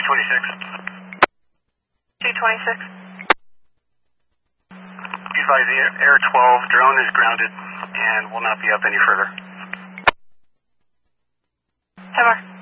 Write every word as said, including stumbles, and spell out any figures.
twenty-six. two twenty-six. Be advised, Air twelve drone is grounded and will not be up any further. ten more.